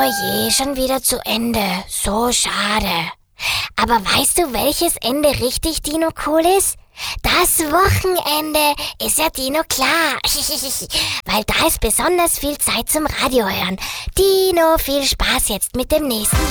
Oh je, schon wieder zu Ende. So schade. Aber weißt du, welches Ende richtig Dino cool ist? Das Wochenende, ist ja Dino klar. Weil da ist besonders viel Zeit zum Radio hören. Dino, viel Spaß jetzt mit dem nächsten